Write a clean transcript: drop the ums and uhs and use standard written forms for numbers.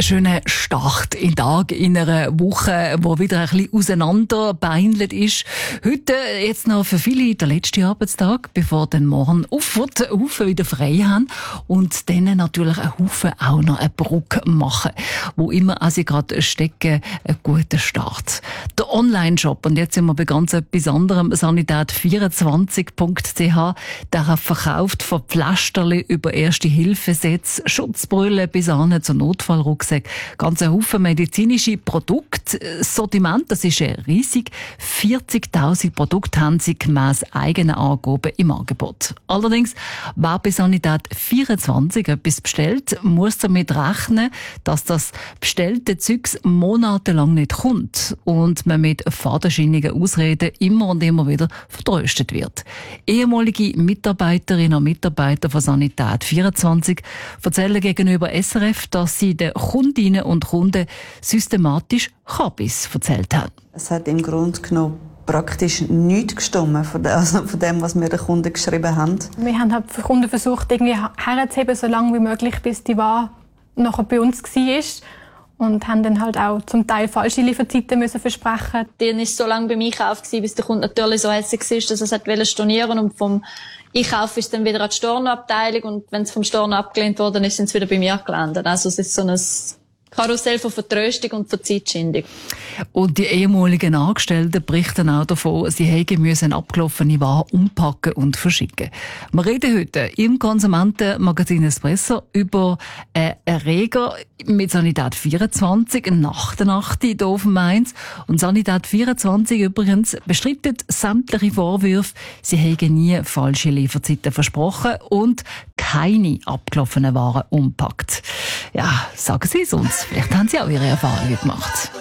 Einen schönen Start in den Tag in einer Woche, die wieder ein bisschen auseinanderbeindelt ist. Heute jetzt noch für viele der letzte Arbeitstag, bevor dann morgen aufwärts einen Haufen wieder frei haben und dann natürlich einen Haufen auch noch eine Brücke machen, wo immer sie gerade stecken, einen guten Start. Der Online-Shop, und jetzt sind wir bei ganz etwas anderem, sanität24.ch, der verkauft von Pflasterli über Erste-Hilfe-Sätze, Schutzbrille bis hin zu Notfallrucksäcken, ganz ein Haufen medizinische Produkte. Das Sortiment, das ist riesig. 40.000 Produkte haben sie gemäss eigenen Angaben im Angebot. Allerdings, wer bei Sanität24 etwas bestellt, muss damit rechnen, dass das bestellte Zeugs monatelang nicht kommt und man mit fadenscheinigen Ausreden immer und immer wieder vertröstet wird. Ehemalige Mitarbeiterinnen und Mitarbeiter von Sanität24 erzählen gegenüber SRF, dass sie den Kundinnen und Kunden systematisch Kabis erzählt haben. Es hat im Grunde genommen praktisch nichts gestimmt von dem, was wir den Kunden geschrieben haben. Wir haben halt für Kunden versucht, irgendwie herzuheben, so lange wie möglich, bis die Ware nachher bei uns war. Und haben dann halt auch zum Teil falsche Lieferzeiten müssen versprechen. Dann war es so lange beim Einkauf, bis der Kunde natürlich so hässlich war, dass er es stornieren wollte. Und vom Einkauf ist dann wieder an die Stornoabteilung. Und wenn es vom Storno abgelehnt wurde, ist es wieder bei mir gelandet. Also es ist so ein Karussell von Vertröstung und von Zeitschindung. Und die ehemaligen Angestellten berichten auch davon, sie müssen abgelaufene Waren umpacken und verschicken. Wir reden heute im Konsumentenmagazin Espresso über einen Erreger mit Sanität24 nach der Nacht hier auf dem Mainz. Und Sanität24 übrigens bestreitet sämtliche Vorwürfe, sie hätten nie falsche Lieferzeiten versprochen und keine abgelaufenen Waren umpackt. Ja, sagen Sie es uns. Vielleicht haben Sie auch Ihre Erfahrungen gemacht.